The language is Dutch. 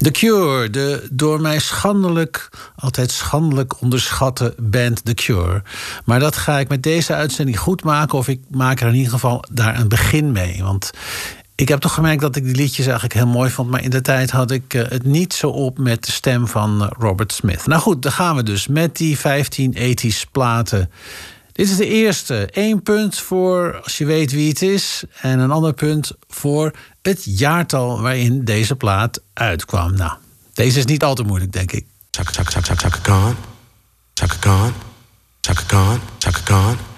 The Cure, de door mij altijd schandelijk onderschatte band The Cure. Maar dat ga ik met deze uitzending goed maken, of ik maak er in ieder geval daar een begin mee. Want ik heb toch gemerkt dat ik die liedjes eigenlijk heel mooi vond, maar in de tijd had ik het niet zo op met de stem van Robert Smith. Nou goed, dan gaan we dus met die 15 80's platen. Dit is de eerste. 1 punt voor als je weet wie het is. En een ander punt voor het jaartal waarin deze plaat uitkwam. Nou, deze is niet al te moeilijk, denk ik. Chaka Khan, Chaka Khan, Chaka Khan, Chaka Khan.